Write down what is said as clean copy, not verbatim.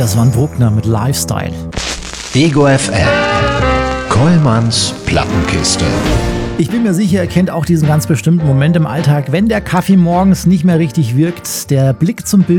Das war ein Bruckner mit Lifestyle. Ego FM. Kollmanns Plattenkiste. Ich bin mir sicher, ihr kennt auch diesen ganz bestimmten Moment im Alltag, wenn der Kaffee morgens nicht mehr richtig wirkt, der Blick zum